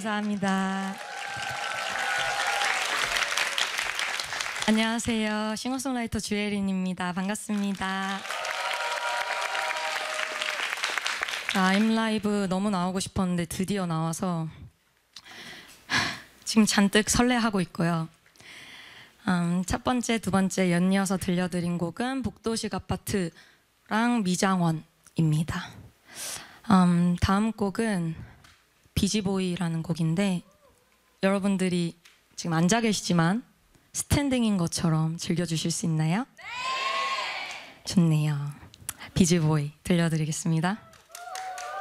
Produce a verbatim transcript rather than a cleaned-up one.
감사합니다. 안녕하세요. 싱어송라이터 주혜린입니다. 반갑습니다. I'm 라이브 너무 나오고 싶었는데 드디어 나와서 지금 잔뜩 설레하고 있고요. 음, 첫 번째, 두 번째 연이어서 들려드린 곡은 복도식 아파트랑 미장원입니다. 음, 다음 곡은 비지보이라는 곡인데 여러분들이 지금 앉아 계시지만 스탠딩인 것처럼 즐겨주실 수 있나요? 네! 좋네요. 비지보이 들려드리겠습니다.